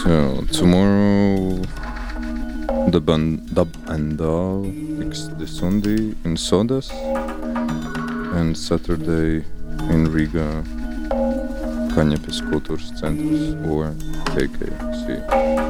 So tomorrow Dub and Dal X the Sunday in Sodas and Saturday in Riga Kaņepes Kultūras centrs or KKC.